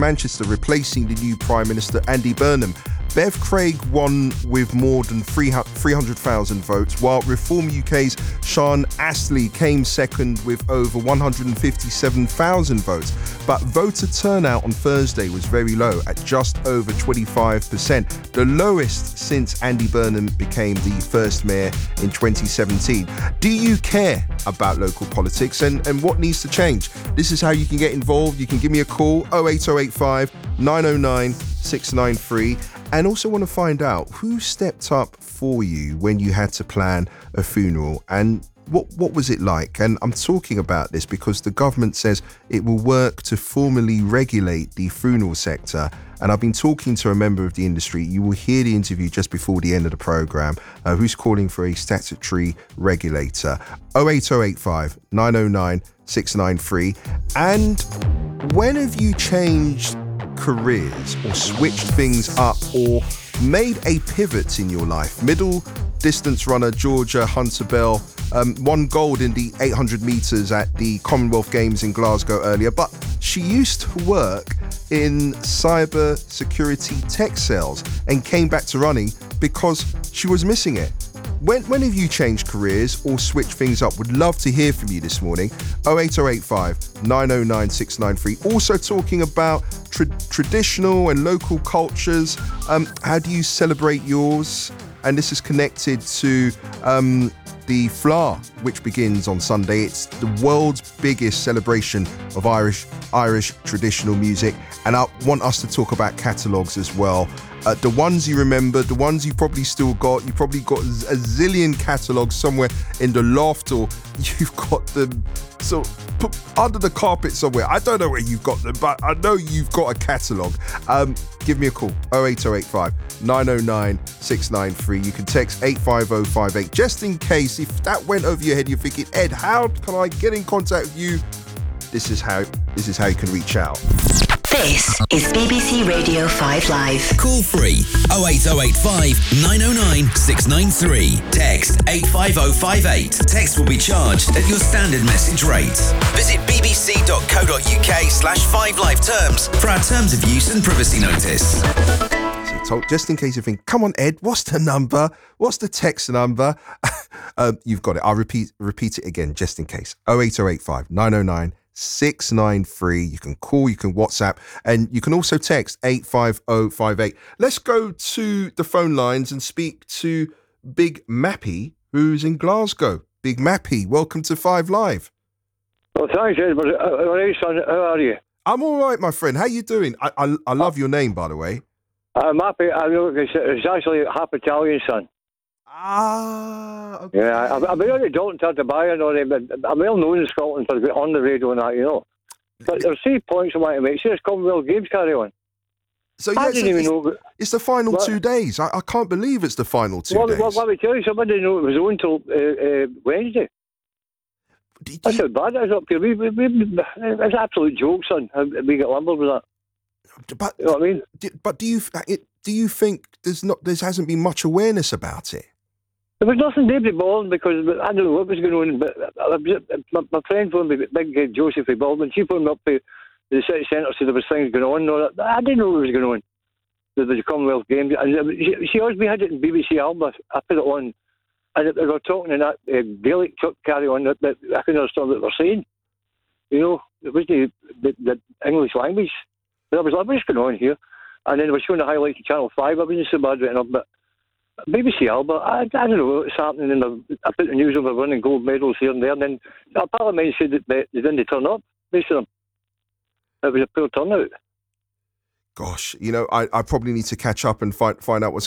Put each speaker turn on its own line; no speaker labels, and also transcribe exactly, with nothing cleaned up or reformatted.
Manchester, replacing the new Prime Minister Andy Burnham. Bev Craig won with more than three hundred thousand votes, while Reform U K's Sean Astley came second with over one hundred fifty-seven thousand votes. But voter turnout on Thursday was very low at just over twenty-five percent, the lowest since Andy Burnham became the first mayor in twenty seventeen. Do you care about local politics, and, and what needs to change? This is how you can get involved. You can give me a call, oh eight oh eight five, nine oh nine, six nine three. And also want to find out who stepped up for you when you had to plan a funeral, and what what was it like? And I'm talking about this because the government says it will work to formally regulate the funeral sector. And I've been talking to a member of the industry. You will hear the interview just before the end of the programme, uh, who's calling for a statutory regulator. oh eight oh eight five, nine oh nine, six nine three. And when have you changed careers or switched things up or made a pivot in your life? Middle distance runner Georgia Hunter Bell um, won gold in the eight hundred metres at the Commonwealth Games in Glasgow earlier, but she used to work in cyber security tech sales and came back to running because she was missing it. When, when have you changed careers or switched things up? Would love to hear from you this morning. oh eight oh eight five, nine oh nine, six nine three. Also talking about tra- traditional and local cultures. Um, how do you celebrate yours? And this is connected to um, the Flá, which begins on Sunday. It's the world's biggest celebration of Irish Irish traditional music. And I want us to talk about catalogues as well. Uh, the ones you remember, the ones you probably still got. You probably got a zillion catalogues somewhere in the loft, or you've got them so put under the carpet somewhere. I don't know where you've got them, but I know you've got a catalogue. Um, give me a call, oh eight oh eight five, nine oh nine, six nine three. You can text eight five oh five eight. Just in case, if that went over your head, you're thinking, Ed, how can I get in contact with you? This is how, this is how you can reach out.
This is B B C Radio five Live.
Call free oh eight oh eight five, nine oh nine, six nine three. Text eight five oh five eight. Text will be charged at your standard message rate. Visit bbc.co.uk slash 5live terms for our terms of use and privacy notice.
So just in case you think, come on, Ed, what's the number? What's the text number? um, you've got it. I'll repeat repeat it again just in case. oh eight oh eight five, nine oh nine, six nine three. You can call, you can WhatsApp, and you can also text eight five oh five eight. Let's go to the phone lines and speak to Big Mappy, who's in Glasgow. Big Mappy, welcome to Five Live.
Well, thanks, Edward. All right, son, how are you?
I'm all right, my friend. How you doing? I I, I love your name, by the way.
I'm happy. I know it's, it's actually half Italian, son.
Ah, okay.
Yeah, I, I've been on the Dalton to the buy, and all that, but I'm well known in Scotland for on the radio and that, you know. But there's three points I want to make. See, this Commonwealth Games carry on.
So
I
yes,
didn't even
it's,
know.
it's the final
what?
two days. I, I can't believe it's the final two
what,
days.
What, what we tell you, somebody didn't know it was on until uh, uh, Wednesday.
Do, do
That's
you,
how bad it is up here. We, we, we, it's an absolute joke, son. how We get lumbered with that.
but
You know what I mean?
do, but do you it, do you think there's not there hasn't been much awareness about it?
There was nothing deeply bothered because I don't know what was going on. But I, I, my, my friend phoned me, big uh, Josephine Baldwin. She phoned me up to the city centre, so there was things going on. No, I didn't know what was going on. There was a Commonwealth Games, and she, she always we had it in B B C Alba. I put it on, and they were talking in that uh, Gaelic carry on that, that I couldn't understand what they were saying. You know, it was the, the, the English language. But I was like, what's going on here? And then they were showing the highlights of Channel five. I wasn't so bad written up, but B B C Alba, I, I don't know what's happening. In the, I put the news over winning gold medals here and there, and then a parliament said that they, they didn't turn up, most of them. It was a poor turnout.
Gosh, you know, I, I probably need to catch up and find find out what's